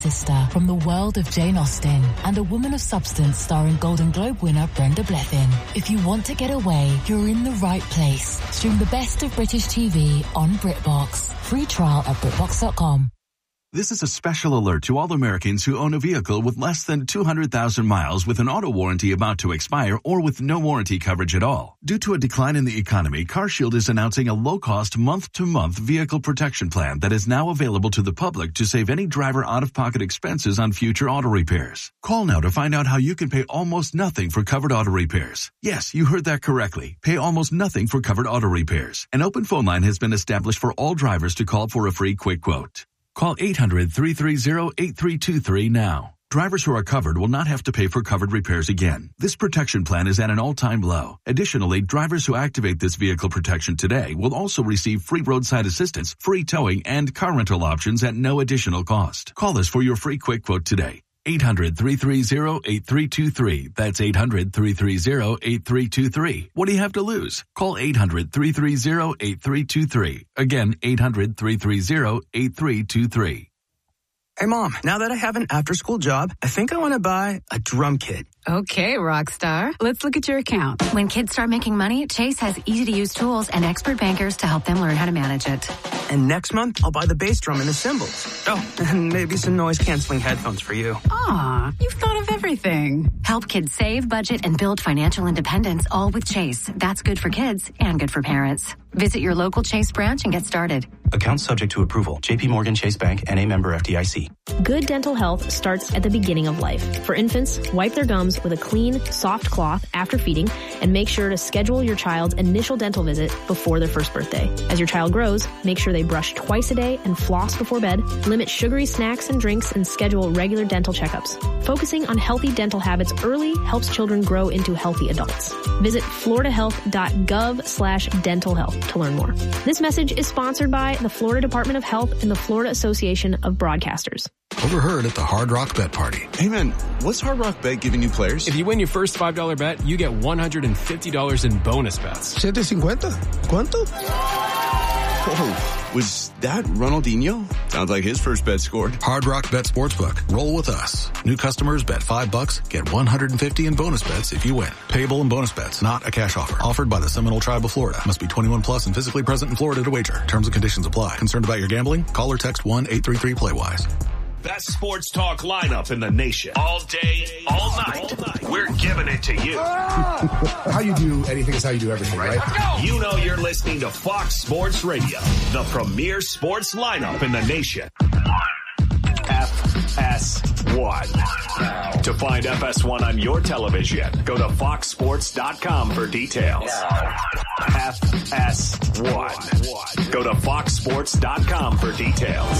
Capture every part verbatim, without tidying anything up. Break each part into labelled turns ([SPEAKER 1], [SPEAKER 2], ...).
[SPEAKER 1] sister from the world of Jane Austen and a woman of substance starring Golden Globe winner Brenda Blethyn. If you want to get away, you're in the right place. Stream the best of British T V on BritBox. Free trial at BritBox dot com.
[SPEAKER 2] This is a special alert to all Americans who own a vehicle with less than two hundred thousand miles with an auto warranty about to expire or with no warranty coverage at all. Due to a decline in the economy, CarShield is announcing a low-cost month-to-month vehicle protection plan that is now available to the public to save any driver out-of-pocket expenses on future auto repairs. Call now to find out how you can pay almost nothing for covered auto repairs. Yes, you heard that correctly. Pay almost nothing for covered auto repairs. An open phone line has been established for all drivers to call for a free quick quote. Call eight hundred, three three zero, eight three two three now. Drivers who are covered will not have to pay for covered repairs again. This protection plan is at an all-time low. Additionally, drivers who activate this vehicle protection today will also receive free roadside assistance, free towing, and car rental options at no additional cost. Call us for your free quick quote today. eight hundred, three three zero, eight three two three. That's eight hundred, three three zero, eight three two three. What do you have to lose? Call eight hundred, three three zero, eight three two three. Again, eight hundred, three three zero, eight three two three.
[SPEAKER 3] Hey, Mom, now that I have an after-school job, I think I want to buy a drum kit.
[SPEAKER 4] Okay, Rockstar. Let's look at your account.
[SPEAKER 5] When kids start making money, Chase has easy-to-use tools and expert bankers to help them learn how to manage it.
[SPEAKER 3] And next month, I'll buy the bass drum and the cymbals. Oh, and maybe some noise-canceling headphones for you.
[SPEAKER 4] Aw, you've thought of everything.
[SPEAKER 5] Help kids save, budget, and build financial independence, all with Chase. That's good for kids and good for parents. Visit your local Chase branch and get started.
[SPEAKER 6] Account subject to approval. J P Morgan Chase Bank, N A member F D I C.
[SPEAKER 7] Good dental health starts at the beginning of life. For infants, wipe their gums with a clean, soft cloth after feeding and make sure to schedule your child's initial dental visit before their first birthday. As your child grows, make sure they brush twice a day and floss before bed, limit sugary snacks and drinks, and schedule regular dental checkups. Focusing on healthy dental habits early helps children grow into healthy adults. Visit floridahealth.gov slash dental health to learn more. This message is sponsored by the Florida Department of Health and the Florida Association of Broadcasters.
[SPEAKER 8] Overheard at the Hard Rock Bet Party.
[SPEAKER 9] Hey man, what's Hard Rock Bet giving you players?
[SPEAKER 10] If you win your first five dollar bet, you get one hundred fifty dollars in bonus bets.
[SPEAKER 8] seven fifty? ¿Cuánto?
[SPEAKER 9] Whoa, was that Ronaldinho? Sounds like his first bet scored.
[SPEAKER 8] Hard Rock Bet Sportsbook. Roll with us. New customers bet five bucks, get one hundred fifty in bonus bets if you win. Payable in bonus bets, not a cash offer. Offered by the Seminole Tribe of Florida. Must be twenty-one plus and physically present in Florida to wager. Terms and conditions apply. Concerned about your gambling? Call or text one eight three three play wise.
[SPEAKER 11] Best sports talk lineup in the nation. All day, all night. All night. We're giving it to you.
[SPEAKER 12] How you do anything is how you do everything, right?
[SPEAKER 11] right? You know you're listening to Fox Sports Radio, the premier sports lineup in the nation. F S one. To find F S one on your television, go to fox sports dot com for details. F S one. Go to fox sports dot com for details.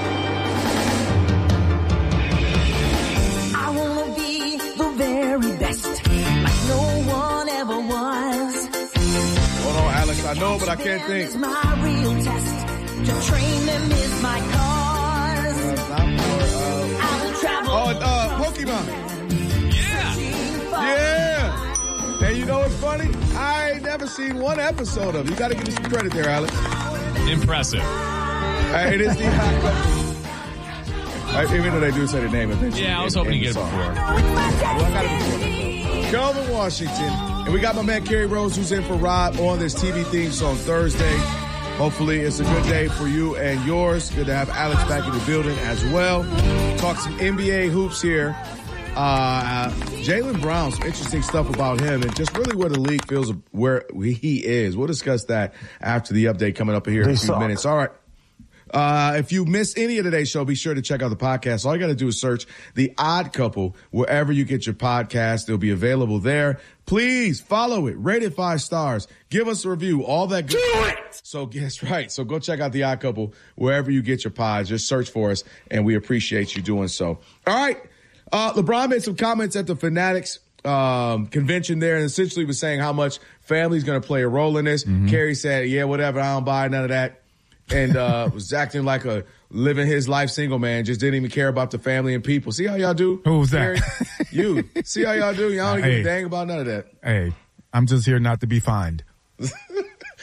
[SPEAKER 13] I wanna be the very best, like no one ever was.
[SPEAKER 14] Hold on, Alex. I know, but I can't think.
[SPEAKER 13] It's my real test. To train them is my cause.
[SPEAKER 14] Uh, uh,
[SPEAKER 13] I will travel.
[SPEAKER 14] Oh, uh, Pokemon.
[SPEAKER 13] Yeah.
[SPEAKER 14] Yeah. And you know what's funny? I ain't never seen one episode of it. You got to give me some credit there, Alex.
[SPEAKER 10] Impressive.
[SPEAKER 14] Hey, it is the hot couple. Even though they do say the name eventually.
[SPEAKER 10] Yeah, I was hoping to get it before.
[SPEAKER 14] Well, I got it before. Kelvin Washington. And we got my man Kerry Rose, who's in for Rob on this T V theme song Thursday. Hopefully it's a good day for you and yours. Good to have Alex back in the building as well. Talk some N B A hoops here. Uh, Jaylen Brown, some interesting stuff about him and just really where the league feels where he is. We'll discuss that after the update coming up here in a few
[SPEAKER 12] suck.
[SPEAKER 14] minutes. All right. Uh, if you missed any of today's show, be sure to check out the podcast. All you got to do is search The Odd Couple wherever you get your podcast. They'll be available there. Please follow it. Rate it five stars. Give us a review. All that good. Do it! So, guess right. So go check out The Odd Couple wherever you get your pods. Just search for us, and we appreciate you doing so. All right. Uh, LeBron made some comments at the Fanatics um, convention there and essentially was saying how much family's going to play a role in this. Mm-hmm. Kerry said, yeah, whatever. I don't buy none of that. And uh was acting like a living his life single man, just didn't even care about the family and people. See how y'all do?
[SPEAKER 15] Who was that?
[SPEAKER 14] You. See how y'all do? Y'all don't
[SPEAKER 15] hey,
[SPEAKER 14] give a dang about none of that.
[SPEAKER 15] Hey, I'm just here not to be fined.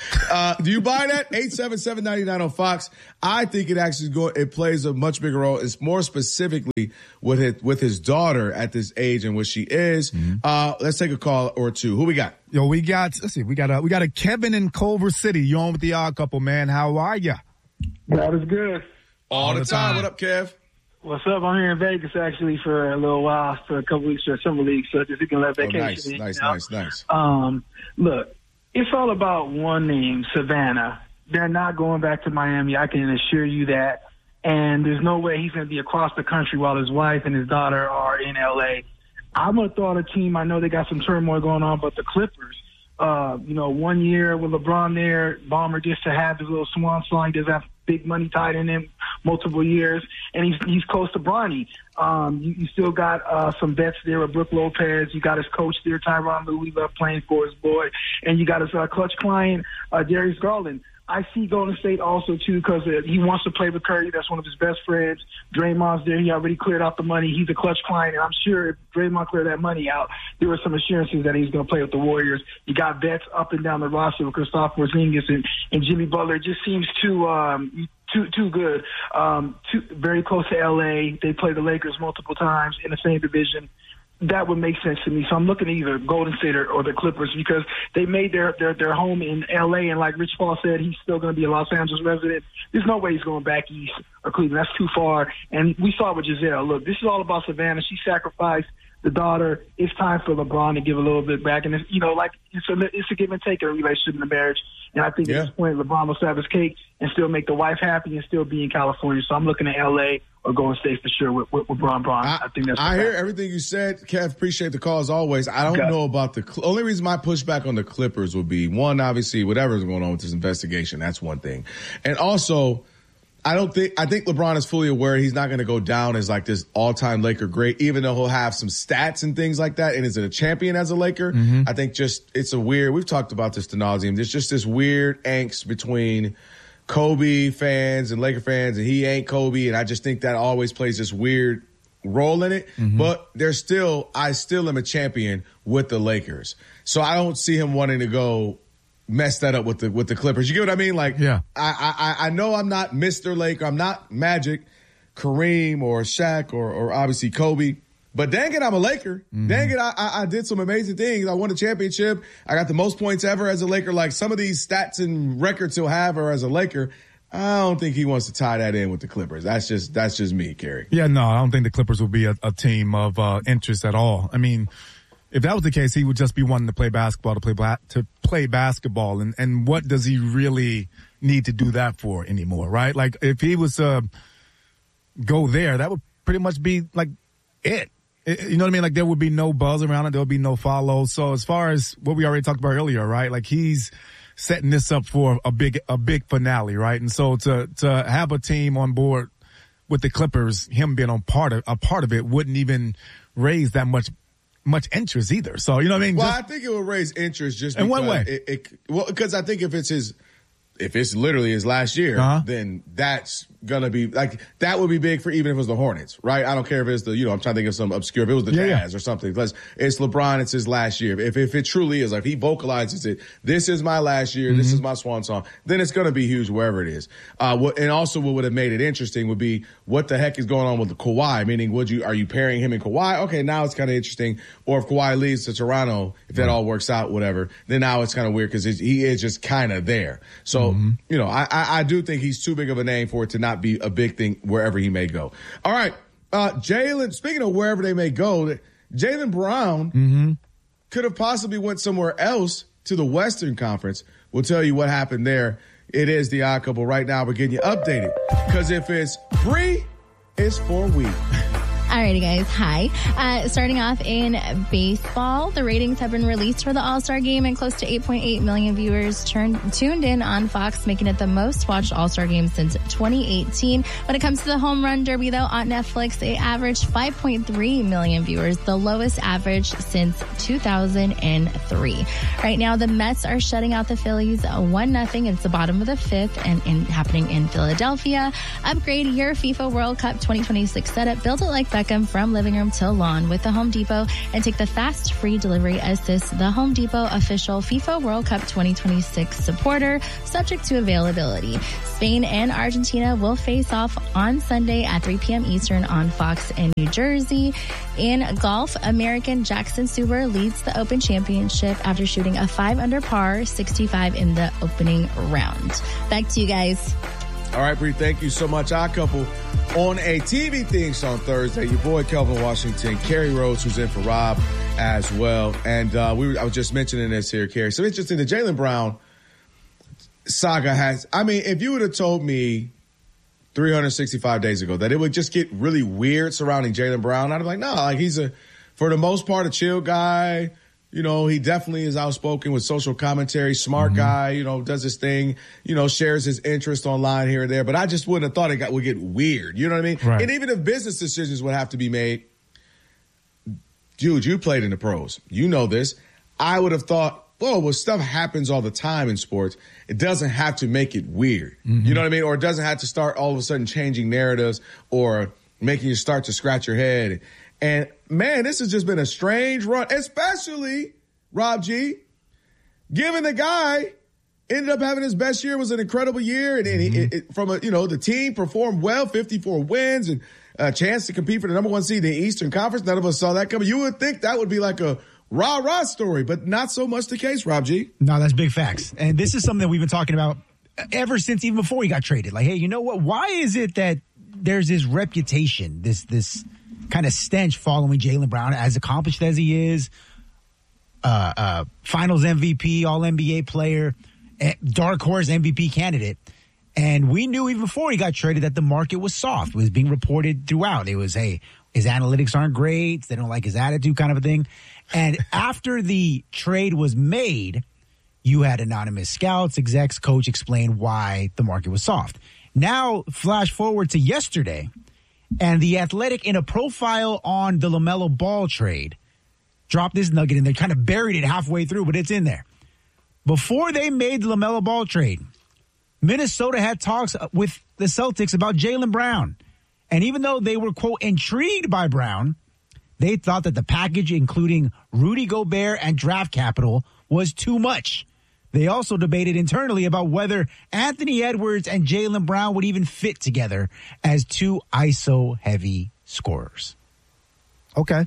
[SPEAKER 14] Uh, do you buy that? eight seven seven, nine nine on Fox. I think it actually go, it plays a much bigger role. It's more specifically with his, with his daughter at this age and what she is. Mm-hmm. Uh, let's take a call or two. Who we got?
[SPEAKER 15] Yo, we got, let's see, we got a, we got a Kevin in Culver City. You on with the Odd Couple, man. How are ya?
[SPEAKER 16] That is good.
[SPEAKER 14] All, All the time. time. What up, Kev?
[SPEAKER 16] What's up? I'm here in Vegas actually for a little while, for a couple weeks for a summer league, so just we can let vacation.
[SPEAKER 14] Oh, nice,
[SPEAKER 16] in,
[SPEAKER 14] nice,
[SPEAKER 16] you know?
[SPEAKER 14] nice, nice.
[SPEAKER 16] Um, look, it's all about one name, Savannah. They're not going back to Miami. I can assure you that. And there's no way he's going to be across the country while his wife and his daughter are in L A. I'm going to throw out a team. I know they got some turmoil going on, but the Clippers. Uh, you know, one year with LeBron there, Bomber gets to have his little swan song. He does have big money tied in him multiple years, and he's he's close to Bronny. Um, you, you still got uh, some vets there with Brook Lopez. You got his coach there, Tyronn Lue. We love playing for his boy. And you got his uh, clutch client, uh, Darius Garland. I see Golden State also, too, because uh, he wants to play with Curry. That's one of his best friends. Draymond's there. He already cleared out the money. He's a clutch client, and I'm sure if Draymond cleared that money out, there were some assurances that he's going to play with the Warriors. You got vets up and down the roster with Kristaps Porzingis and, and Jimmy Butler. It just seems too um, too too good. Um, too, very close to L A. They play the Lakers multiple times in the same division. That would make sense to me. So I'm looking at either Golden State or, or the Clippers because they made their, their, their home in L A. And like Rich Paul said, he's still going to be a Los Angeles resident. There's no way he's going back east or Cleveland. That's too far. And we saw with Giselle. Look, this is all about Savannah. She sacrificed the daughter. It's time for LeBron to give a little bit back. And, it's, you know, like it's a, it's a give and take in a relationship and a marriage. And I think yeah. at this point, LeBron will have his cake and still make the wife happy and still be in California. So I'm looking at L A or Golden State for sure with, with, with Bron Bron. I, I think that's.
[SPEAKER 14] I hear everything you said, Kev. Appreciate the call as always. I don't okay. know about the Cl- only reason my pushback on the Clippers would be one, obviously, whatever's going on with this investigation. That's one thing, and also. I don't think, I think LeBron is fully aware he's not going to go down as like this all-time Laker great, even though he'll have some stats and things like that. And is it a champion as a Laker? Mm-hmm. I think just, it's a weird, we've talked about this to nauseum. There's just this weird angst between Kobe fans and Laker fans, and he ain't Kobe. And I just think that always plays this weird role in it. Mm-hmm. But there's still, I still am a champion with the Lakers. So I don't see him wanting to go mess that up with the with the Clippers. You get what I mean? Like, yeah. I, I I know I'm not Mister Laker. I'm not Magic, Kareem, or Shaq, or or obviously Kobe. But dang it, I'm a Laker. Mm-hmm. Dang it, I, I I did some amazing things. I won a championship. I got the most points ever as a Laker. Like some of these stats and records he'll have are as a Laker. I don't think he wants to tie that in with the Clippers. That's just that's just me, Kerry.
[SPEAKER 15] Yeah, no, I don't think the Clippers will be a, a team of uh, interest at all. I mean. If that was the case, he would just be wanting to play basketball to play bla- to play basketball, and and what does he really need to do that for anymore, right? Like if he was to uh, go there, that would pretty much be like it. it. You know what I mean? Like there would be no buzz around it, there would be no follow. So as far as what we already talked about earlier, right? Like he's setting this up for a big a big finale, right? And so to to have a team on board with the Clippers, him being on part of a part of it, wouldn't even raise that much. much interest either. So, you know what I mean?
[SPEAKER 14] Well,
[SPEAKER 15] just,
[SPEAKER 14] I think it will raise interest just
[SPEAKER 15] in
[SPEAKER 14] because
[SPEAKER 15] one way.
[SPEAKER 14] It, it, well, because I think if it's his, if it's literally his last year, uh-huh. then that's gonna be like that would be big for even if it was the Hornets, right? I don't care if it's the, you know, I'm trying to think of some obscure, if it was the yeah, Jazz yeah. or something. Because it's LeBron, it's his last year. If if it truly is, like if he vocalizes it, this is my last year, mm-hmm. this is my swan song, then it's gonna be huge wherever it is. Uh, what, and also what would have made it interesting would be what the heck is going on with the Kawhi? Meaning, would you are you pairing him and Kawhi? Okay, now it's kind of interesting. Or if Kawhi leaves to Toronto, if that right. all works out, whatever, then now it's kind of weird because he is just kind of there. So mm-hmm. you know, I, I I do think he's too big of a name for it to not be a big thing wherever he may go. All right. Uh, Jaylen, speaking of wherever they may go, Jaylen Brown mm-hmm. could have possibly went somewhere else to the Western Conference. We'll tell you what happened there. It is the Odd Couple right now. We're getting you updated because if it's free, it's for we.
[SPEAKER 17] Alrighty, guys. Hi. Uh, starting off in baseball, the ratings have been released for the All-Star Game, and close to eight point eight million viewers turned, tuned in on Fox, making it the most watched All-Star Game since twenty eighteen. When it comes to the Home Run Derby, though, on Netflix, they averaged five point three million viewers, the lowest average since two thousand three. Right now, the Mets are shutting out the Phillies one nothing. It's the bottom of the fifth, and in, happening in Philadelphia. Upgrade your FIFA World Cup twenty twenty-six setup. Build it like that. Beckham from living room till lawn with the Home Depot and take the fast free delivery assist. The Home Depot official FIFA World Cup twenty twenty-six supporter, subject to availability. Spain and Argentina will face off on Sunday at three p.m. Eastern on Fox in New Jersey. In golf, American Jackson Suber leads the Open Championship after shooting a five under par, sixty-five in the opening round. Back to you guys.
[SPEAKER 14] All right, Bree, thank you so much. Our couple on a T V theme song Thursday. Your boy Kelvin Washington, Kerry Rhodes, who's in for Rob as well. And uh, we were, I was just mentioning this here, Kerry. So interesting, the Jaylen Brown saga has, I mean, if you would have told me three hundred sixty-five days ago that it would just get really weird surrounding Jaylen Brown, I'd be like, no, like he's a, for the most part, a chill guy. You know, he definitely is outspoken with social commentary, smart mm-hmm. guy, you know, does his thing, you know, shares his interest online here and there. But I just wouldn't have thought it got, would get weird. You know what I mean? Right. And even if business decisions would have to be made, dude, you played in the pros. You know this. I would have thought, whoa, well, stuff happens all the time in sports. It doesn't have to make it weird. Mm-hmm. You know what I mean? Or it doesn't have to start all of a sudden changing narratives or making you start to scratch your head. And, man, this has just been a strange run, especially, Rob G, given the guy ended up having his best year, was an incredible year, and, and mm-hmm. it, it, from a, you know, the team performed well, fifty-four wins, and a chance to compete for the number one seed in the Eastern Conference. None of us saw that coming. You would think that would be like a rah-rah story, but not so much the case, Rob G.
[SPEAKER 18] No, that's big facts. And this is something that we've been talking about ever since, even before he got traded. Like, hey, you know what? Why is it that there's this reputation, this this – kind of stench following Jaylen Brown, as accomplished as he is, uh, uh, finals M V P, all N B A player, dark horse M V P candidate. And we knew even before he got traded that the market was soft. It was being reported throughout. It was, hey, his analytics aren't great. They don't like his attitude kind of a thing. And after the trade was made, you had anonymous scouts, execs, coach explain why the market was soft. Now, flash forward to yesterday, and The Athletic, in a profile on the LaMelo Ball trade, dropped this nugget in there, kind of buried it halfway through, but it's in there. Before they made the LaMelo Ball trade, Minnesota had talks with the Celtics about Jaylen Brown. And even though they were, quote, intrigued by Brown, they thought that the package, including Rudy Gobert and draft capital, was too much. They also debated internally about whether Anthony Edwards and Jaylen Brown would even fit together as two I S O-heavy scorers.
[SPEAKER 15] Okay.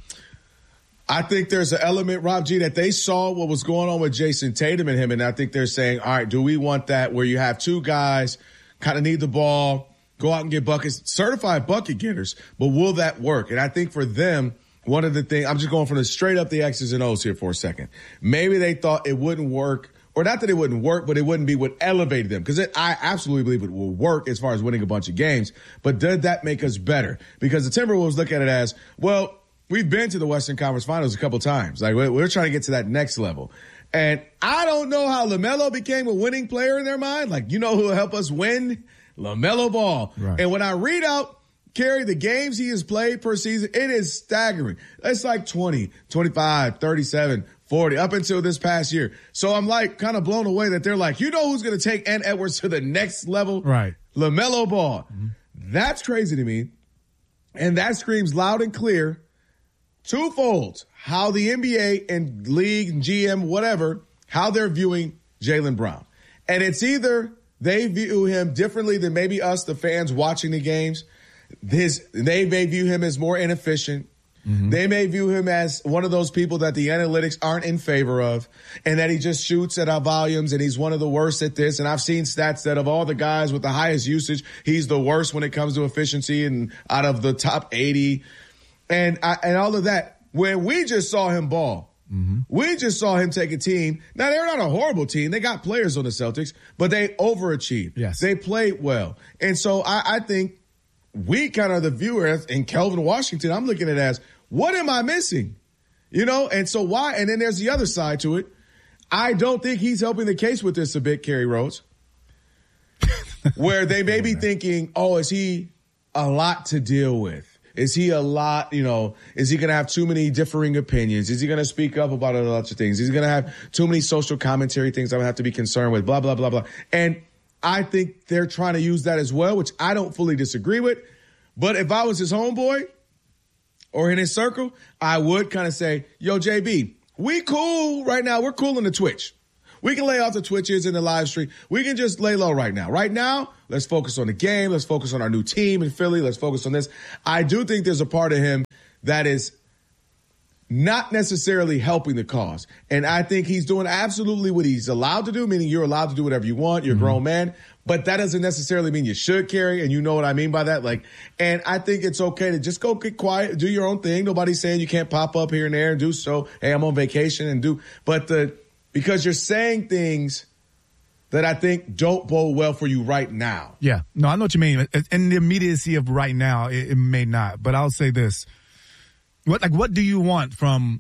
[SPEAKER 14] I think there's an element, Rob G, that they saw what was going on with Jason Tatum and him, and I think they're saying, all right, do we want that where you have two guys kind of need the ball, go out and get buckets, certified bucket getters, but will that work? And I think for them, one of the things, I'm just going from the straight up the X's and O's here for a second. Maybe they thought it wouldn't work. Or not that it wouldn't work, but it wouldn't be what elevated them. Because I absolutely believe it will work as far as winning a bunch of games. But did that make us better? Because the Timberwolves look at it as, well, we've been to the Western Conference Finals a couple times. Like, we're, we're trying to get to that next level. And I don't know how LaMelo became a winning player in their mind. Like, you know who will help us win? LaMelo Ball. Right. And when I read out, Kerry, the games he has played per season, it is staggering. It's like twenty, twenty-five, thirty-seven, forty, up until this past year. So I'm like kind of blown away that they're like, you know who's going to take Ant Edwards to the next level?
[SPEAKER 15] Right.
[SPEAKER 14] LaMelo Ball. Mm-hmm. That's crazy to me. And that screams loud and clear, twofold, how the N B A and league and G M, whatever, how they're viewing Jaylen Brown. And it's either they view him differently than maybe us, the fans watching the games. His, they may view him as more inefficient. Mm-hmm. They may view him as one of those people that the analytics aren't in favor of, and that he just shoots at our volumes and he's one of the worst at this. And I've seen stats that of all the guys with the highest usage, he's the worst when it comes to efficiency and out of the top eighty and, I, and all of that. When we just saw him ball, mm-hmm. we just saw him take a team. Now, they're not a horrible team. They got players on the Celtics, but they overachieved.
[SPEAKER 15] Yes.
[SPEAKER 14] They played well. And so I, I think we kind of the viewers in Kelvin Washington, I'm looking at it as, what am I missing? You know, and so why? And then there's the other side to it. I don't think he's helping the case with this a bit, Kerry Rhodes, where they may be thinking, oh, is he a lot to deal with? Is he a lot, you know, is he going to have too many differing opinions? Is he going to speak up about a lot of things? Is he going to have too many social commentary things I'm going to have to be concerned with, blah, blah, blah, blah. And I think they're trying to use that as well, which I don't fully disagree with. But if I was his homeboy, or in his circle, I would kind of say, yo, J B, we cool right now. We're cool in the Twitch. We can lay off the Twitches in the live stream. We can just lay low right now. Right now, let's focus on the game. Let's focus on our new team in Philly. Let's focus on this. I do think there's a part of him that is not necessarily helping the cause. And I think he's doing absolutely what he's allowed to do, meaning you're allowed to do whatever you want. You're a mm-hmm. grown man. But that doesn't necessarily mean you should carry, and you know what I mean by that. Like, and I think it's okay to just go get quiet, do your own thing. Nobody's saying you can't pop up here and there and do so. Hey, I'm on vacation and do. But the because you're saying things that I think don't bode well for you right now.
[SPEAKER 15] Yeah. No, I know what you mean. In the immediacy of right now, it, it may not. But I'll say this. What like what do you want from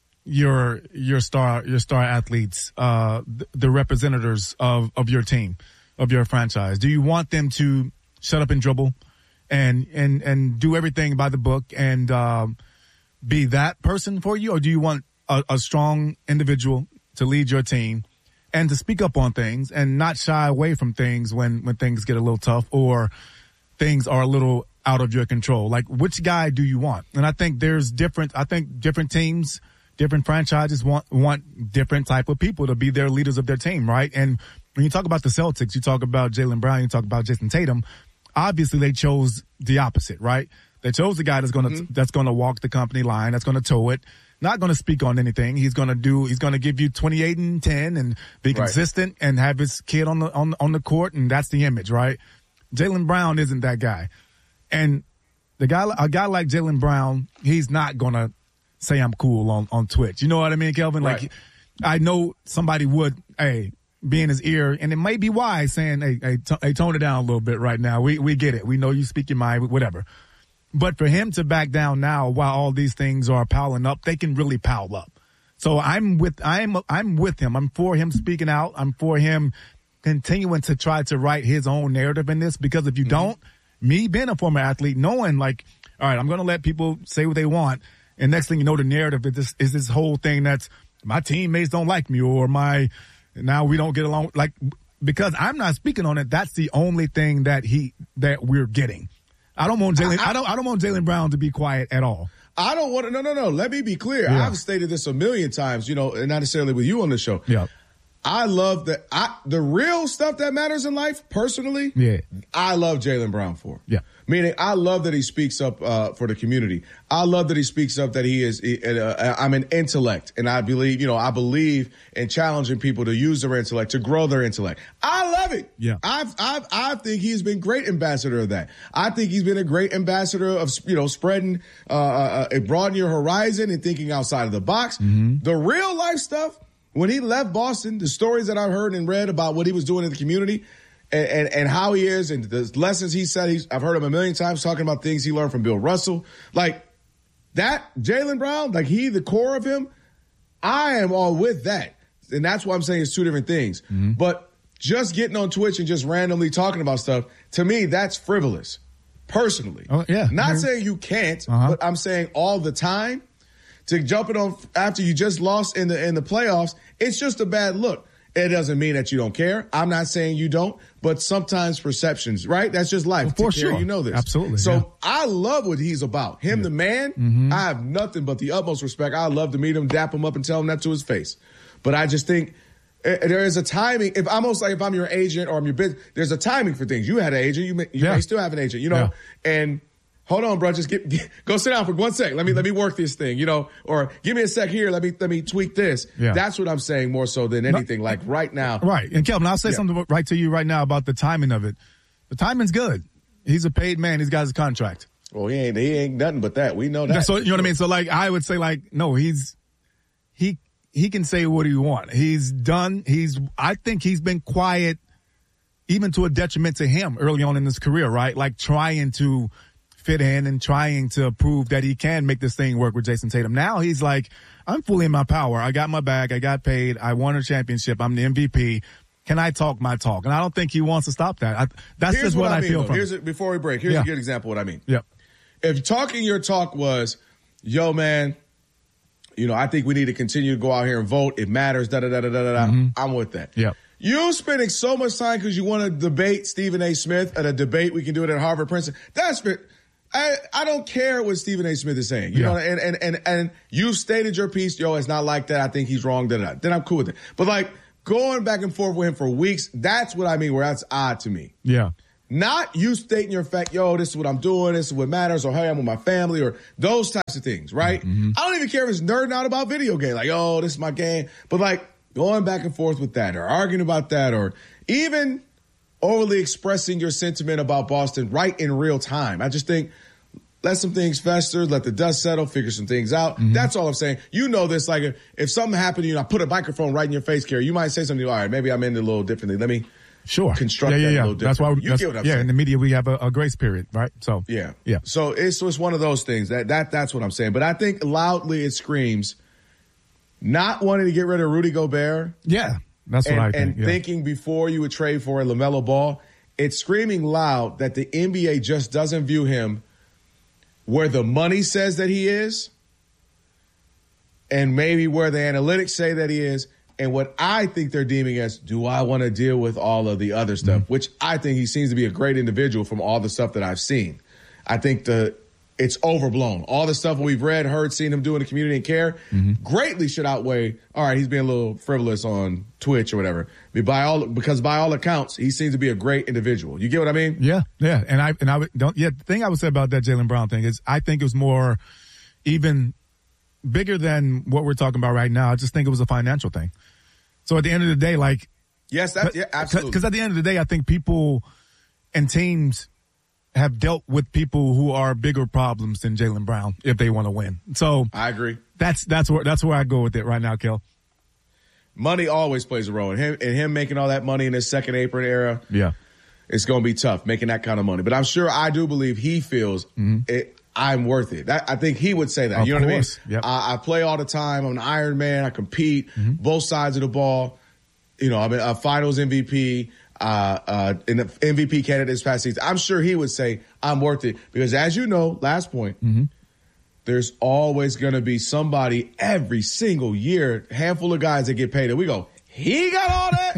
[SPEAKER 15] your your star your star athletes, uh, the, the representatives of, of your team, of your franchise? Do you want them to shut up and dribble and and and do everything by the book and um, be that person for you, or do you want a, a strong individual to lead your team and to speak up on things and not shy away from things when when things get a little tough or things are a little out of your control? Like, which guy do you want? And I think there's different, I think different teams, different franchises want, want different type of people to be their leaders of their team, right? And when you talk about the Celtics, you talk about Jaylen Brown, you talk about Jason Tatum, obviously they chose the opposite, right? They chose the guy that's going to, mm-hmm. that's going to walk the company line, that's going to toe it, not going to speak on anything. He's going to do, he's going to give you twenty-eight and ten and be right. consistent and have his kid on the, on, on the court. And that's the image, right? Jaylen Brown isn't that guy. And the guy, a guy like Jaylen Brown, he's not going to say I'm cool on, on Twitch. You know what I mean, Kelvin? Right. Like, I know somebody would, hey, be in his ear, and it may be wise saying, hey, hey, t- hey, tone it down a little bit right now. We we get it. We know you speak your mind, whatever. But for him to back down now while all these things are piling up, they can really pile up. So I'm with, I'm, I'm with him. I'm for him speaking out. I'm for him continuing to try to write his own narrative in this, because if you mm-hmm. don't, me being a former athlete, knowing like, all right, I'm going to let people say what they want. And next thing you know, the narrative is this, is this whole thing that's my teammates don't like me, or my, now we don't get along. Like, because I'm not speaking on it, that's the only thing that he, that we're getting. I don't want Jaylen, I, I don't, I don't want Jaylen Brown to be quiet at all.
[SPEAKER 14] I don't want to, no, no, no. Let me be clear.
[SPEAKER 15] Yeah.
[SPEAKER 14] I've stated this a million times, you know, and not necessarily with you on the show.
[SPEAKER 15] Yeah.
[SPEAKER 14] I love that. I, the real stuff that matters in life, personally,
[SPEAKER 15] yeah.
[SPEAKER 14] I love Jaylen Brown for.
[SPEAKER 15] Yeah.
[SPEAKER 14] Meaning, I love that he speaks up uh, for the community. I love that he speaks up that he is, he, uh, I'm an intellect. And I believe, you know, I believe in challenging people to use their intellect, to grow their intellect. I love it.
[SPEAKER 15] Yeah.
[SPEAKER 14] I've, I've, I think he's been great ambassador of that. I think he's been a great ambassador of, you know, spreading, uh, uh, broadening your horizon and thinking outside of the box.
[SPEAKER 15] Mm-hmm.
[SPEAKER 14] The real life stuff, when he left Boston, the stories that I've heard and read about what he was doing in the community and, and, and how he is and the lessons he said, he's, I've heard him a million times talking about things he learned from Bill Russell. Like that, Jaylen Brown, like he, the core of him, I am all with that. And that's why I'm saying it's two different things.
[SPEAKER 15] Mm-hmm.
[SPEAKER 14] But just getting on Twitch and just randomly talking about stuff, to me, that's frivolous, personally.
[SPEAKER 15] Oh, yeah.
[SPEAKER 14] Not
[SPEAKER 15] mm-hmm.
[SPEAKER 14] saying you can't,
[SPEAKER 15] uh-huh.
[SPEAKER 14] but I'm saying all the time. To jump it on after you just lost in the in the playoffs, it's just a bad look. It doesn't mean that you don't care. I'm not saying you don't, but sometimes perceptions, right? That's just life.
[SPEAKER 15] Well, for
[SPEAKER 14] sure, you know this.
[SPEAKER 15] Absolutely.
[SPEAKER 14] So
[SPEAKER 15] yeah.
[SPEAKER 14] I love what he's about. Him,
[SPEAKER 15] yeah.
[SPEAKER 14] the man.
[SPEAKER 15] Mm-hmm.
[SPEAKER 14] I have nothing but the utmost respect. I love to meet him, dap him up, and tell him that to his face. But I just think uh, there is a timing. If almost like if I'm your agent or I'm your business, there's a timing for things. You had an agent. You may, you
[SPEAKER 15] yeah.
[SPEAKER 14] may still have an agent. You know, yeah. and. Hold on, bro. Just get, get go sit down for one sec. Let me let me work this thing, you know, or give me a sec here. Let me let me tweak this.
[SPEAKER 15] Yeah.
[SPEAKER 14] That's what I'm saying more so than anything. No, like right now,
[SPEAKER 15] right? And Kelvin, I'll say
[SPEAKER 14] yeah.
[SPEAKER 15] something right to you right now about the timing of it. The timing's good. He's a paid man. He's got his contract.
[SPEAKER 14] Well, he ain't he ain't nothing but that. We know that.
[SPEAKER 15] So you know what I mean. So like, I would say like, no, he's he he can say what he wants. He's done. He's I think he's been quiet, even to a detriment to him early on in his career. Right, like trying to fit in and trying to prove that he can make this thing work with Jason Tatum. Now he's like, I'm fully in my power. I got my bag. I got paid. I won a championship. I'm the M V P. Can I talk my talk? And I don't think he wants to stop that. I, that's
[SPEAKER 14] here's
[SPEAKER 15] just what,
[SPEAKER 14] what I,
[SPEAKER 15] I
[SPEAKER 14] mean,
[SPEAKER 15] feel
[SPEAKER 14] though.
[SPEAKER 15] from
[SPEAKER 14] Here's
[SPEAKER 15] it.
[SPEAKER 14] A, before we break, here's
[SPEAKER 15] yeah.
[SPEAKER 14] a good example of what I mean.
[SPEAKER 15] Yep.
[SPEAKER 14] If talking your talk was, yo, man, you know, I think we need to continue to go out here and vote. It matters, da da da da da da.
[SPEAKER 15] Mm-hmm.
[SPEAKER 14] I'm with that.
[SPEAKER 15] Yep.
[SPEAKER 14] You spending so much time because you want to debate Stephen A. Smith at a debate. We can do it at Harvard, Princeton. That's I, I don't care what Stephen A. Smith is saying. You
[SPEAKER 15] Yeah.
[SPEAKER 14] know, and, and, and, and you've stated your piece, yo, it's not like that. I think he's wrong. Da, da, da. Then I'm cool with it. But like going back and forth with him for weeks, that's what I mean, where that's odd to me.
[SPEAKER 15] Yeah.
[SPEAKER 14] Not you stating your fact, yo, this is what I'm doing, this is what matters, or hey, I'm with my family, or those types of things, right?
[SPEAKER 15] Mm-hmm.
[SPEAKER 14] I don't even care if it's nerding out about video game, like, oh, this is my game. But like going back and forth with that, or arguing about that, or even overly expressing your sentiment about Boston right in real time. I just think let some things fester, let the dust settle, figure some things out. Mm-hmm. That's all I'm saying. You know this, like if, if something happened to you and I put a microphone right in your face, Kerry, you might say something, all right, maybe I'm in it a little differently. Let me
[SPEAKER 15] Sure.
[SPEAKER 14] construct
[SPEAKER 15] yeah, yeah,
[SPEAKER 14] that
[SPEAKER 15] yeah.
[SPEAKER 14] a little different.
[SPEAKER 15] That's why.
[SPEAKER 14] You
[SPEAKER 15] that's,
[SPEAKER 14] get what I'm
[SPEAKER 15] yeah,
[SPEAKER 14] saying.
[SPEAKER 15] in the media we have a, a grace period, right? So
[SPEAKER 14] Yeah.
[SPEAKER 15] yeah.
[SPEAKER 14] So it's it's one of those things that that that's what I'm saying. But I think loudly it screams not wanting to get rid of Rudy Gobert.
[SPEAKER 15] Yeah, that's
[SPEAKER 14] and,
[SPEAKER 15] what I think.
[SPEAKER 14] And
[SPEAKER 15] yeah.
[SPEAKER 14] thinking before you would trade for a LaMelo Ball, it's screaming loud that the N B A just doesn't view him where the money says that he is, and maybe where the analytics say that he is. And what I think they're deeming as, do I want to deal with all of the other stuff? Mm-hmm. Which I think he seems to be a great individual from all the stuff that I've seen. I think the it's overblown. All the stuff we've read, heard, seen him do in the community and care mm-hmm. greatly should outweigh, all right, he's being a little frivolous on Twitch or whatever. By all, because by all accounts, he seems to be a great individual. You get what I mean?
[SPEAKER 15] Yeah, yeah. And I and I would don't yeah, the thing I would say about that Jaylen Brown thing is I think it was more even bigger than what we're talking about right now. I just think it was a financial thing. So at the end of the day, like,
[SPEAKER 14] yes, that's yeah, absolutely.
[SPEAKER 15] Because at the end of the day, I think people and teams have dealt with people who are bigger problems than Jaylen Brown if they want to win. So
[SPEAKER 14] I agree.
[SPEAKER 15] That's that's where that's where I go with it right now, Kel.
[SPEAKER 14] Money always plays a role, and him and him making all that money in his second apron era.
[SPEAKER 15] Yeah,
[SPEAKER 14] it's going to be tough making that kind of money. But I'm sure I do believe he feels mm-hmm. it. I'm worth it. That, I think he would say that.
[SPEAKER 15] Of
[SPEAKER 14] you know
[SPEAKER 15] course.
[SPEAKER 14] what I mean?
[SPEAKER 15] Yep.
[SPEAKER 14] I, I play all the time. I'm an Iron Man. I compete
[SPEAKER 15] mm-hmm.
[SPEAKER 14] both sides of the ball. You know, I'm a Finals M V P, uh, uh, in the M V P candidate this past season. I'm sure he would say I'm worth it because, as you know, last point,
[SPEAKER 15] mm-hmm.
[SPEAKER 14] there's always going to be somebody every single year, handful of guys that get paid, and we go, he got all that.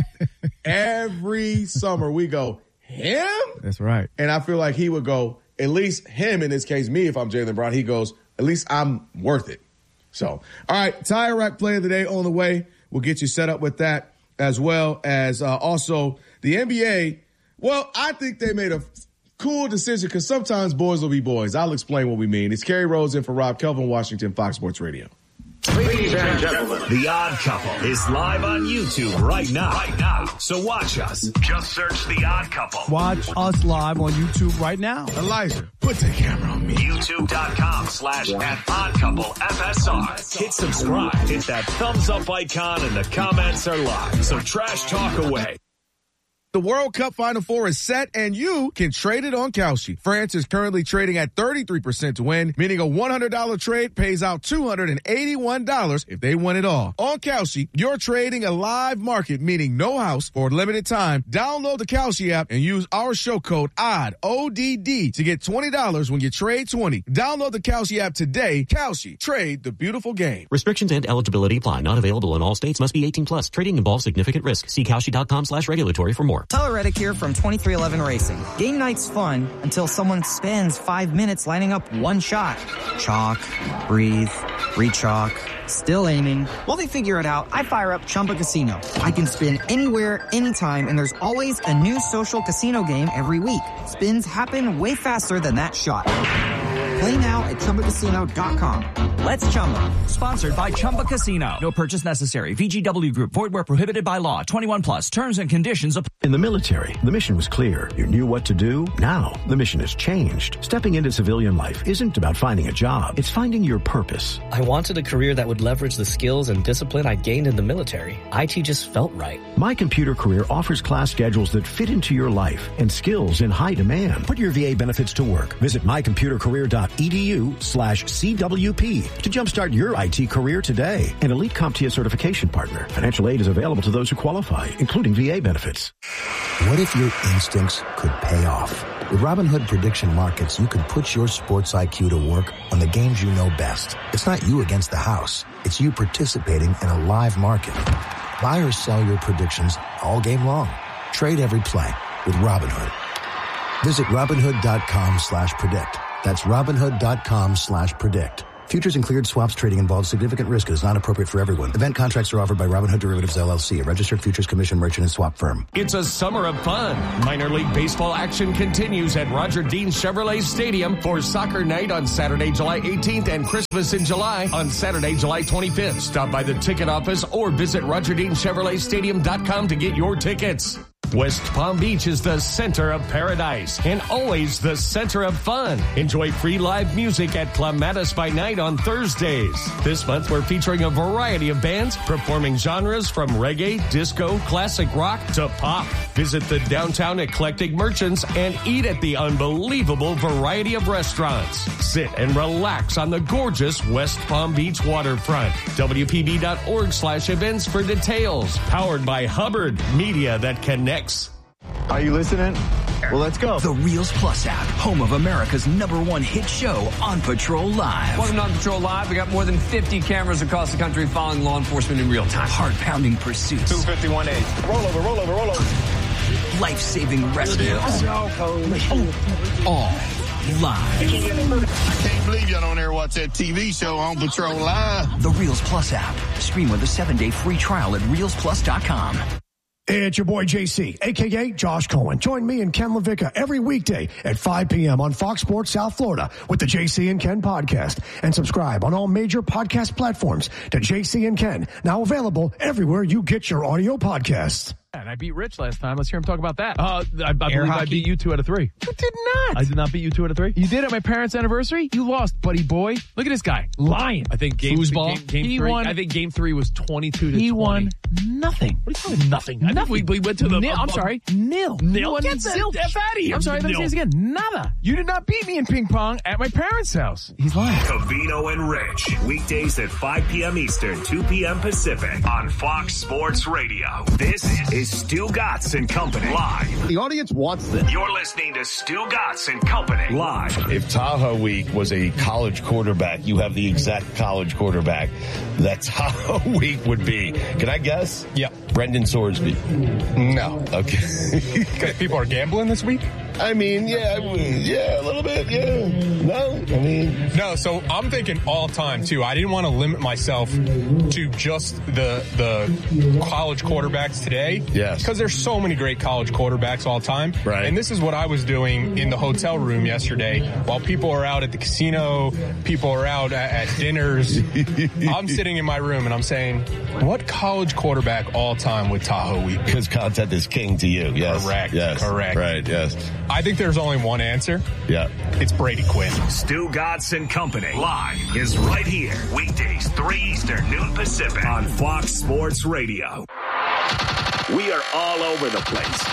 [SPEAKER 14] Every summer we go, him.
[SPEAKER 15] That's right.
[SPEAKER 14] And I feel like he would go. At least him, in this case, me, if I'm Jaylen Brown, he goes, at least I'm worth it. So, all right, Tire Rack Play of the Day on the way. We'll get you set up with that as well as uh, also the N B A. Well, I think they made a cool decision because sometimes boys will be boys. I'll explain what we mean. It's Kerry Rose in for Rob Kelvin, Washington, Fox Sports Radio.
[SPEAKER 11] Ladies and gentlemen, The Odd Couple is live on YouTube right now. Right now. So watch us. Just search The Odd Couple.
[SPEAKER 19] Watch us live on YouTube right now.
[SPEAKER 14] Elijah, put the camera on me.
[SPEAKER 11] YouTube.com slash at Odd Couple F S R. Hit subscribe. Hit that thumbs up icon and the comments are live. So trash talk away.
[SPEAKER 14] The World Cup Final Four is set, and you can trade it on Kalshi. France is currently trading at thirty-three percent to win, meaning a one hundred dollars trade pays out two hundred eighty-one dollars if they win it all. On Kalshi, you're trading a live market, meaning no house, for a limited time. Download the Kalshi app and use our show code O D D, O D D, to get twenty dollars when you trade twenty. Download the Kalshi app today. Kalshi, trade the beautiful game.
[SPEAKER 20] Restrictions and eligibility apply. Not available in all states. Must be eighteen plus. Trading involves significant risk. See Kalshi.com slash regulatory for more.
[SPEAKER 21] Tyler Reddick here from twenty-three eleven Racing. Game night's fun until someone spends five minutes lining up one shot. Chalk, breathe, re-chalk, still aiming. While they figure it out, I fire up Chumba Casino. I can spin anywhere, anytime, and there's always a new social casino game every week. Spins happen way faster than that shot. Play now at Chumba Casino dot com. Let's Chumba.
[SPEAKER 22] Sponsored by Chumba Casino. No purchase necessary. V G W Group. Void where prohibited by law. twenty-one plus. Terms and conditions apply.
[SPEAKER 23] In the military, the mission was clear. You knew what to do. Now, the mission has changed. Stepping into civilian life isn't about finding a job. It's finding your purpose.
[SPEAKER 24] I wanted a career that would leverage the skills and discipline I gained in the military. I T just felt right.
[SPEAKER 23] My Computer Career offers class schedules that fit into your life and skills in high demand. Put your V A benefits to work. Visit my computer career dot e d u slash C W P to jumpstart your I T career today. An Elite CompTIA certification partner. Financial aid is available to those who qualify, including V A benefits.
[SPEAKER 25] What if your instincts could pay off? With Robinhood Prediction Markets, you could put your sports I Q to work on the games you know best. It's not you against the house. It's you participating in a live market. Buy or sell your predictions all game long. Trade every play with Robinhood. Visit Robinhood.com slash predict. That's Robinhood.com slash predict. Futures and cleared swaps trading involves significant risk and is not appropriate for everyone. Event contracts are offered by Robinhood Derivatives, L L C, a registered futures commission merchant and swap firm.
[SPEAKER 1] It's a summer of fun. Minor league baseball action continues at Roger Dean Chevrolet Stadium for soccer night on Saturday, July eighteenth and Christmas in July on Saturday, July twenty-fifth. Stop by the ticket office or visit Roger Dean Chevrolet Stadium dot com to get your tickets. West Palm Beach is the center of paradise and always the center of fun. Enjoy free live music at Clematis by Night on Thursdays. This month, we're featuring a variety of bands performing genres from reggae, disco, classic rock to pop. Visit the downtown eclectic merchants and eat at the unbelievable variety of restaurants. Sit and relax on the gorgeous West Palm Beach waterfront. W P B dot org slash events for details. Powered by Hubbard, media that connects.
[SPEAKER 2] Are you listening? Well, let's go.
[SPEAKER 3] The Reels Plus app, home of America's number one hit show, On Patrol Live.
[SPEAKER 4] Welcome to On Patrol Live. We got more than fifty cameras across the country following law enforcement in real time.
[SPEAKER 3] Heart-pounding pursuits.
[SPEAKER 2] two fifty-one A. Roll over, roll over, roll over.
[SPEAKER 3] Life-saving rescues. All live.
[SPEAKER 5] I can't believe y'all don't ever watch that T V show On Patrol Live.
[SPEAKER 3] The Reels Plus app. Stream with a seven-day free trial at reels plus dot com.
[SPEAKER 26] It's your boy J C, a k a. Josh Cohen. Join me and Ken LaVicka every weekday at five p.m. on Fox Sports South Florida with the J C and Ken podcast. And subscribe on all major podcast platforms to J C and Ken, now available everywhere you get your audio podcasts.
[SPEAKER 27] And I beat Rich last time. Let's hear him talk about that. Uh, I, I believe
[SPEAKER 18] hockey.
[SPEAKER 27] I beat you two out of three.
[SPEAKER 18] You did not.
[SPEAKER 27] I did not beat you two out of three. You did at my parents' anniversary. You lost, buddy boy. Look at this guy, lying. I think game,
[SPEAKER 18] Foosball.
[SPEAKER 27] game, game
[SPEAKER 18] He
[SPEAKER 27] three.
[SPEAKER 18] won-
[SPEAKER 27] I think game three was twenty-two to
[SPEAKER 18] He
[SPEAKER 27] twenty.
[SPEAKER 18] won nothing.
[SPEAKER 27] What are you talking nothing? I think we, we went to the.
[SPEAKER 18] Nil,
[SPEAKER 27] uh,
[SPEAKER 18] I'm sorry, nil.
[SPEAKER 27] Nil.
[SPEAKER 18] You won
[SPEAKER 27] Get the
[SPEAKER 18] zilch.
[SPEAKER 27] F out of here.
[SPEAKER 18] I'm sorry, let me
[SPEAKER 27] Nil.
[SPEAKER 18] say this again. Nada. You did not beat me in ping pong at my parents' house. He's lying.
[SPEAKER 11] Covino and Rich, weekdays at five p.m. Eastern, two p.m. Pacific on Fox Sports Radio. This is Stu Gatz and Company live.
[SPEAKER 5] The audience wants this.
[SPEAKER 11] You're listening to Stu Gatz and Company live.
[SPEAKER 28] If Tahoe Week was a college quarterback, you have the exact college quarterback that Tahoe Week would be. Can I guess?
[SPEAKER 15] Yeah.
[SPEAKER 28] Brendan Sorsby.
[SPEAKER 15] No.
[SPEAKER 28] Okay.
[SPEAKER 15] Because people are gambling this week?
[SPEAKER 28] I mean, yeah, I mean, yeah, a little bit, yeah. No, I mean.
[SPEAKER 15] No, so I'm thinking all time, too. I didn't want to limit myself to just the the college quarterbacks today.
[SPEAKER 28] Yes.
[SPEAKER 15] Because there's so many great college quarterbacks all time.
[SPEAKER 28] Right.
[SPEAKER 15] And this is what I was doing in the hotel room yesterday. While people are out at the casino, people are out at, at dinners. I'm sitting in my room and I'm saying, what college quarterback all time would Tahoe Week?
[SPEAKER 28] Because content is king to you, yes.
[SPEAKER 15] Correct.
[SPEAKER 28] Yes.
[SPEAKER 15] Correct.
[SPEAKER 28] Right, yes.
[SPEAKER 15] I think there's only one answer.
[SPEAKER 28] Yeah.
[SPEAKER 15] It's Brady Quinn.
[SPEAKER 11] Stu Gatz and Company live is right here. Weekdays, three Eastern, noon Pacific on Fox Sports Radio. We are all over the place.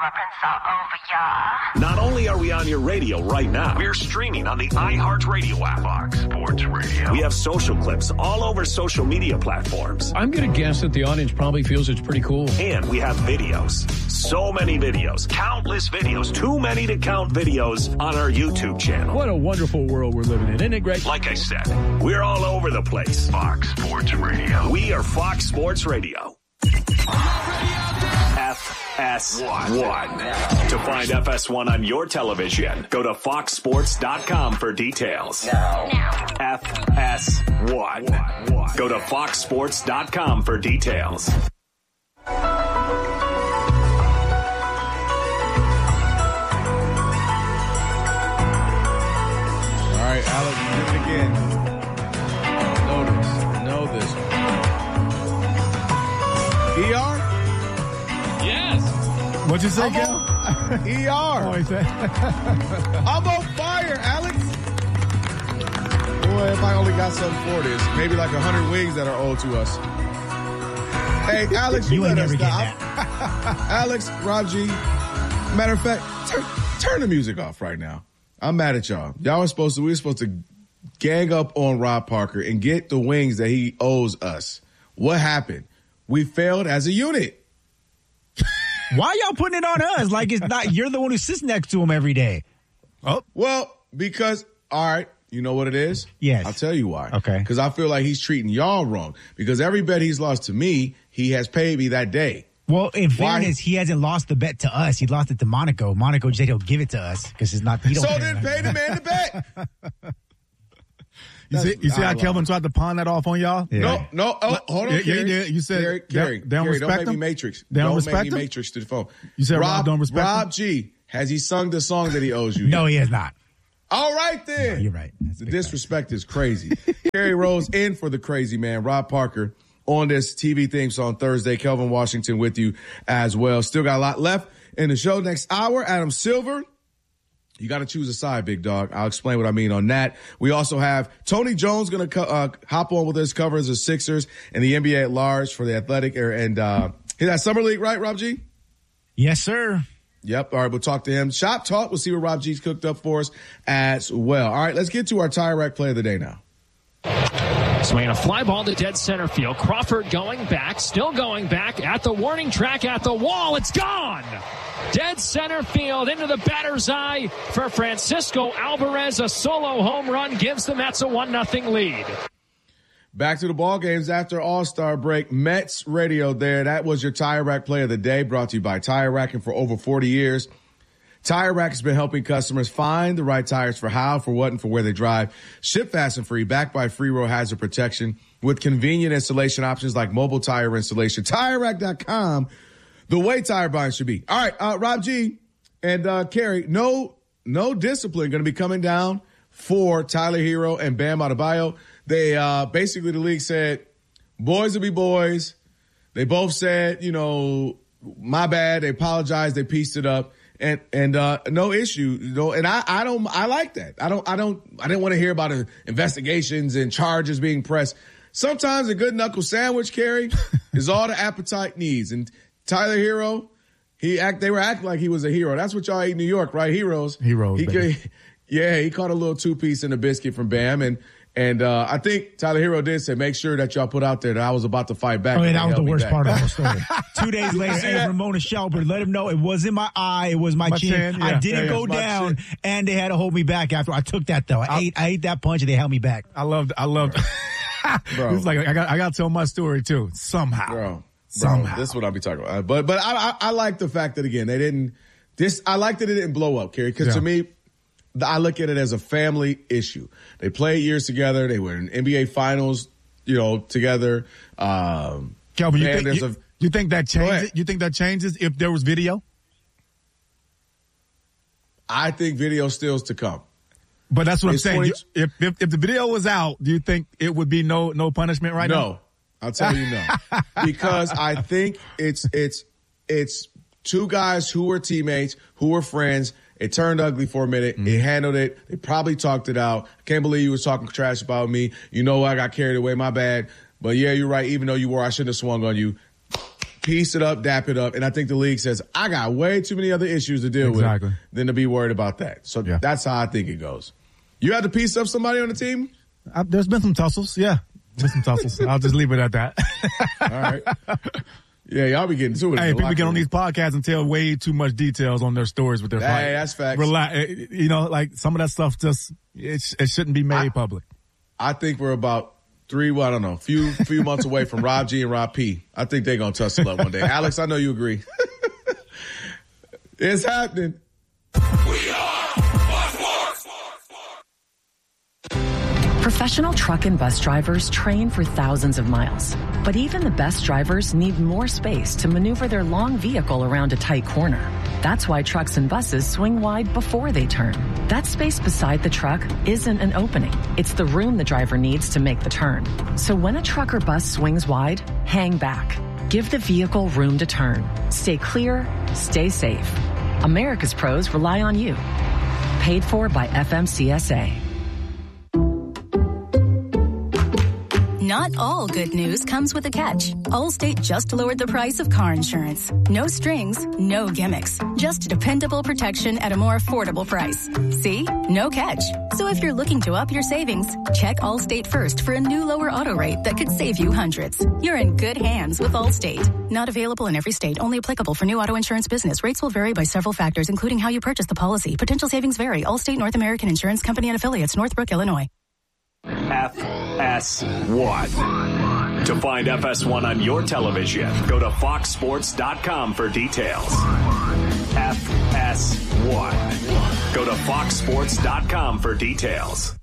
[SPEAKER 11] Not only are we on your radio right now, we're streaming on the iHeartRadio app. Fox Sports Radio. We have social clips all over social media platforms.
[SPEAKER 27] I'm going to guess that the audience probably feels it's pretty cool.
[SPEAKER 11] And we have videos. So many videos. Countless videos. Too many to count videos on our YouTube channel.
[SPEAKER 27] What a wonderful world we're living in. Isn't it great?
[SPEAKER 11] Like I said, we're all over the place. Fox Sports Radio. We are Fox Sports Radio. F S one. To find F S one on your television, go to fox sports dot com for details. F S one. Go to fox sports dot com for details.
[SPEAKER 14] All right, Alex, do it again. Know this. Know this. E R?
[SPEAKER 27] Yes.
[SPEAKER 15] What'd you say,
[SPEAKER 14] I'm
[SPEAKER 15] Cal?
[SPEAKER 14] on, E R.
[SPEAKER 15] Oh, he said.
[SPEAKER 14] I'm on fire, Alex. Boy, if I only got something for this, maybe like a hundred wings that are owed to us. Hey, Alex, you,
[SPEAKER 18] You ain't
[SPEAKER 14] better
[SPEAKER 18] never get
[SPEAKER 14] stop. Alex, Rob G. Matter of fact, turn, turn the music off right now. I'm mad at y'all. Y'all were supposed to, we were supposed to gang up on Rob Parker and get the wings that he owes us. What happened? We failed as a unit.
[SPEAKER 18] Why y'all putting it on us? Like it's not, you're the one who sits next to him every day.
[SPEAKER 14] Oh, well, because, all right, you know what it is?
[SPEAKER 18] Yes.
[SPEAKER 14] I'll tell you why.
[SPEAKER 18] Okay.
[SPEAKER 14] Because I feel like he's treating y'all wrong. Because every bet he's lost to me, he has paid me that day.
[SPEAKER 18] Well, in
[SPEAKER 14] Why?
[SPEAKER 18] fairness, he hasn't lost the bet to us. He lost it to Monaco. Monaco said he'll give it to us because it's not. He don't
[SPEAKER 14] So then pay the man to bet.
[SPEAKER 15] You see, you see how Kelvin tried to pawn that off on y'all?
[SPEAKER 14] Yeah. No, no. Oh, hold on,
[SPEAKER 15] Yeah,
[SPEAKER 14] Gary.
[SPEAKER 15] yeah, yeah. You said
[SPEAKER 14] Gary,
[SPEAKER 15] they-
[SPEAKER 14] Gary,
[SPEAKER 15] they don't
[SPEAKER 14] Gary,
[SPEAKER 15] respect
[SPEAKER 14] don't make me
[SPEAKER 15] him?
[SPEAKER 14] Matrix.
[SPEAKER 15] They don't
[SPEAKER 14] don't
[SPEAKER 15] respect
[SPEAKER 14] make me
[SPEAKER 15] him?
[SPEAKER 14] Matrix to the phone.
[SPEAKER 15] You said Rob don't respect
[SPEAKER 14] Rob
[SPEAKER 15] him?
[SPEAKER 14] G, has he sung the song that he owes you?
[SPEAKER 18] No, he has not.
[SPEAKER 14] All right, then.
[SPEAKER 18] No, you're right.
[SPEAKER 14] The disrespect is crazy. Gary Rose in for the crazy man. Rob Parker on this T V theme song Thursday. Kelvin Washington with you as well. Still got a lot left in the show. Next hour, Adam Silver. You got to choose a side, big dog. I'll explain what I mean on that. We also have Tony Jones going to co- uh, hop on with us, covers the Sixers and the N B A at large for the Athletic. And uh, he's at Summer League, right, Rob G?
[SPEAKER 18] Yes, sir.
[SPEAKER 14] Yep. All right, we'll talk to him. Shop Talk. We'll see what Rob G's cooked up for us as well. All right, let's get to our Tire Rack play of the day now.
[SPEAKER 6] Swinging a fly ball to dead center field. Crawford going back, still going back at the warning track, at the wall. It's gone. Dead center field into the batter's eye for Francisco Alvarez. A solo home run gives the Mets a one nothing lead.
[SPEAKER 14] Back to the ball games after All-Star break. Mets radio there. That was your Tire Rack play of the day, brought to you by Tire Rack. And for over forty years, Tire Rack has been helping customers find the right tires for how, for what, and for where they drive. Ship fast and free, backed by free road hazard protection with convenient installation options like mobile tire installation. Tire Rack dot com, the way tire buying should be. All right, uh, Rob G and uh, Carrie, no, no discipline going to be coming down for Tyler Hero and Bam Adebayo. They uh, basically, the league said, boys will be boys. They both said, you know, my bad. They apologized. They pieced it up. And, and, uh, no issue, you know, and I, I don't, I like that. I don't, I don't, I didn't want to hear about uh, investigations and charges being pressed. Sometimes a good knuckle sandwich, Carrie, is all the appetite needs. And Tyler Hero, he act, they were acting like he was a hero. That's what y'all eat in New York, right? Heroes.
[SPEAKER 15] Heroes.
[SPEAKER 14] He,
[SPEAKER 15] baby.
[SPEAKER 14] yeah, he caught a little two piece in a biscuit from Bam. And, and, uh, I think Tyler Hero did say, make sure that y'all put out there that I was about to fight back.
[SPEAKER 18] Oh, yeah,
[SPEAKER 14] and
[SPEAKER 18] that
[SPEAKER 14] they
[SPEAKER 18] was the
[SPEAKER 14] held me
[SPEAKER 18] worst
[SPEAKER 14] back.
[SPEAKER 18] part of the whole story. Two days later,
[SPEAKER 14] see
[SPEAKER 18] hey,
[SPEAKER 14] that?
[SPEAKER 18] Ramona Shelburne, let him know it wasn't my eye, it was my,
[SPEAKER 15] My
[SPEAKER 18] chin.
[SPEAKER 15] chin, yeah.
[SPEAKER 18] I didn't
[SPEAKER 15] Yeah,
[SPEAKER 18] go
[SPEAKER 14] my
[SPEAKER 18] down,
[SPEAKER 14] chin.
[SPEAKER 18] and they had to hold me back after. I took that though. I,
[SPEAKER 15] I-
[SPEAKER 18] ate, I ate that punch, and they held me back.
[SPEAKER 15] I loved, I loved.
[SPEAKER 14] Bro.
[SPEAKER 15] He's like, I got, I got to tell my story too. Somehow.
[SPEAKER 14] Bro, bro,
[SPEAKER 15] Somehow.
[SPEAKER 14] this is what I'll be talking about. But but I, I I like the fact that again they didn't this. I like that it didn't blow up, Kerry, because
[SPEAKER 15] Yeah.
[SPEAKER 14] to me, I look at it as a family issue. They played years together. They were in N B A finals, you know, together. Um,
[SPEAKER 15] Kelvin, you
[SPEAKER 14] man,
[SPEAKER 15] think,
[SPEAKER 14] there's
[SPEAKER 15] you,
[SPEAKER 14] a-
[SPEAKER 15] you think that
[SPEAKER 14] Go ahead.
[SPEAKER 15] changes? You think that changes if there was video?
[SPEAKER 14] I think video stills to come.
[SPEAKER 15] But that's what
[SPEAKER 14] It's
[SPEAKER 15] I'm saying.
[SPEAKER 14] twenty
[SPEAKER 15] You- if, if if the video was out, do you think it would be no no punishment right now?
[SPEAKER 14] No, I'll tell you no, because I think it's it's it's two guys who were teammates, who were friends. It turned ugly for a minute.
[SPEAKER 15] Mm-hmm.
[SPEAKER 14] It handled it. They probably talked it out. I can't believe you was talking trash about me. You know I got carried away. My bad. But yeah, you're right. Even though you were, I shouldn't have swung on you. Piece it up, dap it up. And I think the league says, I got way too many other issues to deal
[SPEAKER 15] Exactly.
[SPEAKER 14] with than to be worried about that. So
[SPEAKER 15] Yeah.
[SPEAKER 14] that's how I think it goes. You had to piece up somebody on the team?
[SPEAKER 15] I, there's been some tussles. Yeah, there's some tussles. I'll just leave it at that.
[SPEAKER 14] All right. Yeah, y'all be getting to it. in
[SPEAKER 15] Hey,
[SPEAKER 14] the
[SPEAKER 15] people
[SPEAKER 14] locker
[SPEAKER 15] get on
[SPEAKER 14] room.
[SPEAKER 15] these podcasts and tell way too much details on their stories with their
[SPEAKER 14] Hey,
[SPEAKER 15] fight.
[SPEAKER 14] that's facts.
[SPEAKER 15] Relax. You know, like some of that stuff just it, sh- it shouldn't be made
[SPEAKER 14] I-
[SPEAKER 15] public.
[SPEAKER 14] I think we're about three, well, I don't know, few few months away from Rob G and Rob P. I think they're going to tussle up one day. Alex, I know you agree. It's happening.
[SPEAKER 7] Professional truck and bus drivers train for thousands of miles. But even the best drivers need more space to maneuver their long vehicle around a tight corner. That's why trucks and buses swing wide before they turn. That space beside the truck isn't an opening. It's the room the driver needs to make the turn. So when a truck or bus swings wide, hang back. Give the vehicle room to turn. Stay clear, stay safe. America's pros rely on you. Paid for by F M C S A.
[SPEAKER 8] Not all good news comes with a catch. Allstate just lowered the price of car insurance. No strings, no gimmicks. Just dependable protection at a more affordable price. See? No catch. So if you're looking to up your savings, check Allstate first for a new lower auto rate that could save you hundreds. You're in good hands with Allstate. Not available in every state. Only applicable for new auto insurance business. Rates will vary by several factors, including how you purchase the policy. Potential savings vary. Allstate North American Insurance Company and affiliates, Northbrook, Illinois.
[SPEAKER 11] F S one. To find F S one on your television, go to fox sports dot com for details. F S one. Go to fox sports dot com for details.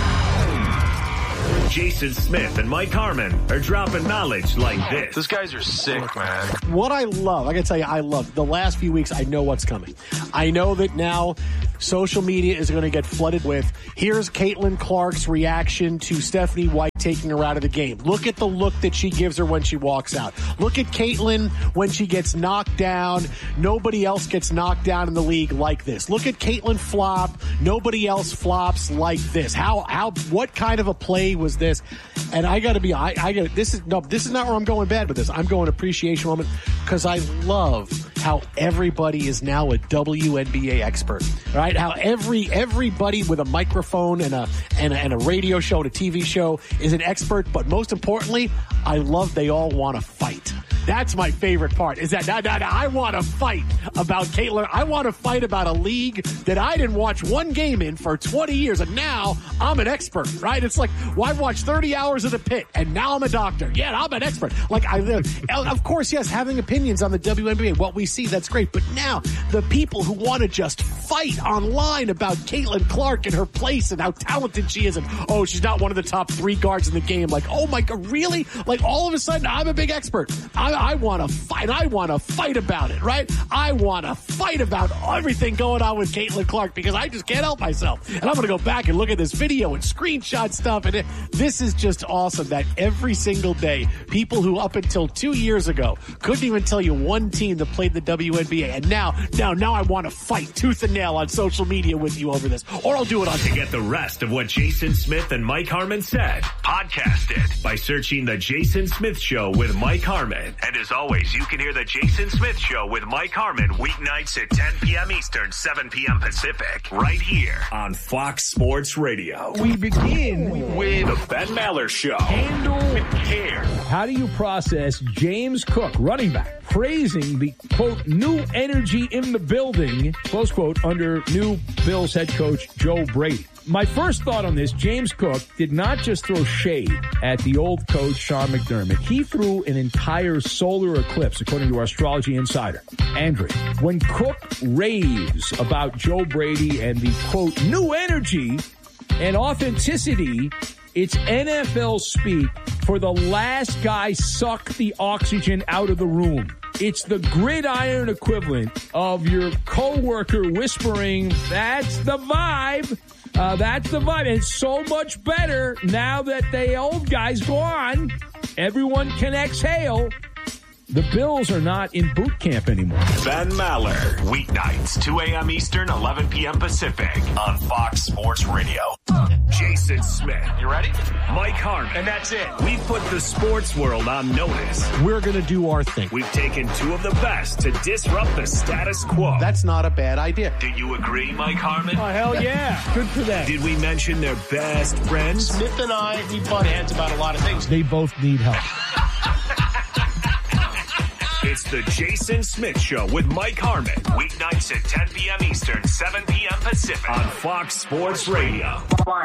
[SPEAKER 11] Jason Smith and Mike Harmon are dropping knowledge like this.
[SPEAKER 9] Those guys are sick, man.
[SPEAKER 10] What I love, I gotta tell you, I love the last few weeks. I know what's coming. I know that now social media is going to get flooded with, here's Caitlin Clark's reaction to Stephanie White taking her out of the game. Look at the look that she gives her when she walks out. Look at Caitlin when she gets knocked down. Nobody else gets knocked down in the league like this. Look at Caitlin flop. Nobody else flops like this. How, how, what kind of a play was this? And I gotta be, I, I gotta, this is, no, this is not where I'm going bad with this. I'm going appreciation moment because I love how everybody is now a W N B A expert, right? How every, everybody with a microphone and a, and a, and a radio show and a T V show is an expert, but most importantly, I love they all want to fight. That's my favorite part, is that now, now, now I want to fight about Caitlin. I want to fight about a league that I didn't watch one game in for twenty years, and now I'm an expert, right? It's like, well, I've watched thirty hours of The Pit, and now I'm a doctor. Yeah, I'm an expert. Like, I of course, yes, having opinions on the W N B A, what we see, that's great. But now, the people who want to just fight online about Caitlin Clark and her place and how talented she is, and, oh, she's not one of the top three guards in the game. Like, oh my God, really? Like, all of a sudden, I'm a big expert. I, I want to fight. I want to fight about it, right? I want to fight about everything going on with Caitlin Clark because I just can't help myself. And I'm going to go back and look at this video and screenshot stuff. And it, this is just awesome that every single day, people who up until two years ago couldn't even tell you one team that played the W N B A. And now, now, now I want to fight tooth and nail on social media with you over this. Or I'll do it on...
[SPEAKER 11] To get the rest of what Jason Smith and Mike Harmon said, podcast it by searching The Jason Smith Show with Mike Harmon. And as always, you can hear The Jason Smith Show with Mike Harmon weeknights at ten p.m. Eastern, seven p.m. Pacific, right here on Fox Sports Radio.
[SPEAKER 12] We begin with
[SPEAKER 11] The Ben Maller Show.
[SPEAKER 12] Handle
[SPEAKER 11] with care.
[SPEAKER 12] How do you process James Cook, running back, praising the, quote, new energy in the building, close quote, under new Bills head coach Joe Brady? My first thought on this, James Cook did not just throw shade at the old coach, Sean McDermott. He threw an entire solar eclipse, according to our astrology insider, Andrew. When Cook raves about Joe Brady and the, quote, new energy and authenticity, it's N F L speak for the last guy suck the oxygen out of the room. It's the gridiron equivalent of your coworker whispering, that's the vibe. Uh, that's the vibe. And it's so much better now that the old guy's gone. Everyone can exhale. The Bills are not in boot camp anymore.
[SPEAKER 11] Ben Maller, weeknights, two a.m. Eastern, eleven p.m. Pacific on Fox Sports Radio. Jason Smith.
[SPEAKER 9] You ready?
[SPEAKER 11] Mike Harmon.
[SPEAKER 9] And that's it.
[SPEAKER 11] We've put the sports world on notice.
[SPEAKER 10] We're going to do our thing.
[SPEAKER 11] We've taken two of the best to disrupt the status quo.
[SPEAKER 10] That's not a bad idea.
[SPEAKER 11] Do you agree, Mike Harmon?
[SPEAKER 10] Oh, hell yeah. Good for them.
[SPEAKER 11] Did we mention their best friends?
[SPEAKER 10] Smith and I, we butt heads about a lot of things.
[SPEAKER 12] They both need help.
[SPEAKER 11] It's the Jason Smith Show with Mike Harmon. Weeknights at ten p.m. Eastern, seven p.m. Pacific on Fox Sports Radio.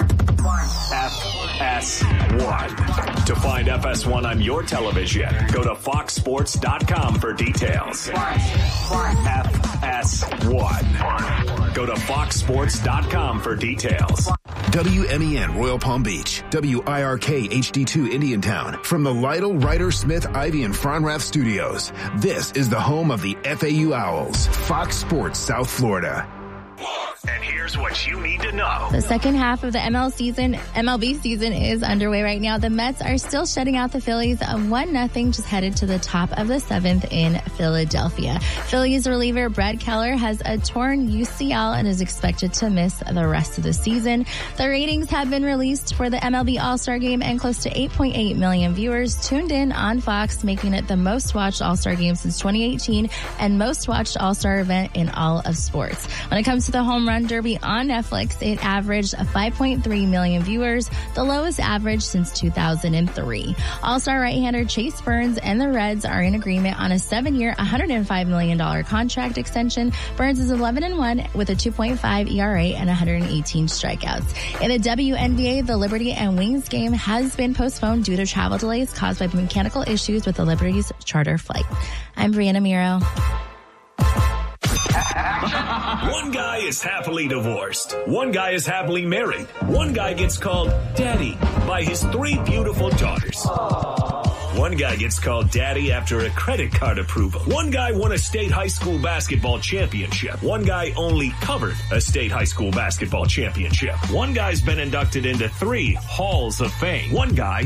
[SPEAKER 11] F S one. To find F S one on your television, go to fox sports dot com for details. F S one. Go to fox sports dot com for details.
[SPEAKER 13] W M E N Royal Palm Beach, W I R K H D two Indiantown. From the Lytle, Ryder, Smith, Ivy, and Fronrath studios, this is the home of the F A U Owls, Fox Sports South Florida.
[SPEAKER 11] And here's what you need to know.
[SPEAKER 16] The second half of the M L season, M L B season is underway right now. The Mets are still shutting out the Phillies. one nothing just headed to the top of the seventh in Philadelphia. Phillies reliever Brett Keller has a torn U C L and is expected to miss the rest of the season. The ratings have been released for the M L B All-Star Game, and close to eight point eight million viewers tuned in on Fox, making it the most watched All-Star Game since twenty eighteen and most watched All-Star event in all of sports. When it comes to the home Home Run Derby on Netflix. It averaged five point three million viewers, the lowest average since two thousand three. All-star right-hander Chase Burns and the Reds are in agreement on a seven-year, one hundred five million dollars contract extension. Burns is eleven and one with a two point five E R A and one hundred eighteen strikeouts. In the W N B A, the Liberty and Wings game has been postponed due to travel delays caused by mechanical issues with the Liberty's charter flight. I'm Brianna Miro.
[SPEAKER 11] One guy is happily divorced. One guy is happily married. One guy gets called daddy by his three beautiful daughters. One guy gets called daddy after a credit card approval. One guy won a state high school basketball championship. One guy only covered a state high school basketball championship. One guy's been inducted into three halls of fame. One guy